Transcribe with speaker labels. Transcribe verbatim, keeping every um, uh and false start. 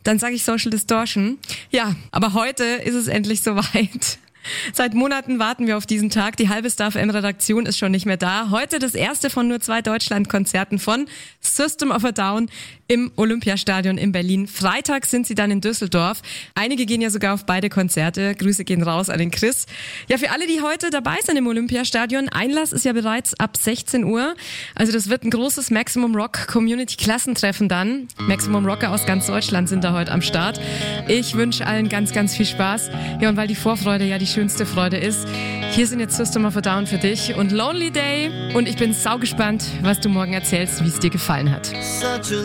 Speaker 1: dann sage ich Social Distortion. Ja, aber heute ist es endlich soweit. Seit Monaten warten wir auf diesen Tag. Die halbe Star F M-Redaktion ist schon nicht mehr da. Heute das erste von nur zwei Deutschland-Konzerten von System of a Down im Olympiastadion in Berlin. Freitag sind sie dann in Düsseldorf. Einige gehen ja sogar auf beide Konzerte. Grüße gehen raus an den Chris. Ja, für alle, die heute dabei sind im Olympiastadion, Einlass ist ja bereits ab sechzehn Uhr. Also das wird ein großes Maximum Rock Community Klassentreffen dann. Maximum Rocker aus ganz Deutschland sind da heute am Start. Ich wünsche allen ganz, ganz viel Spaß. Ja, und weil die Vorfreude ja die schönste Freude ist, hier sind jetzt System of a Down für dich und Lonely Day. Und ich bin saugespannt, was du morgen erzählst, wie es dir gefallen hat.